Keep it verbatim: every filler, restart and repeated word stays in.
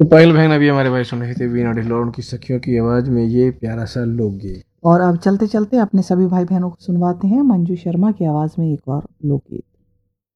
तो पायल बहन अभी हमारे भाई सुन रहे थे वीणा ढिल्लों और उनकी सखियों की आवाज में ये प्यारा सा लोकगीत। और अब चलते चलते अपने सभी भाई बहनों को सुनवाते हैं मंजू शर्मा की आवाज में एक और लोकगीत।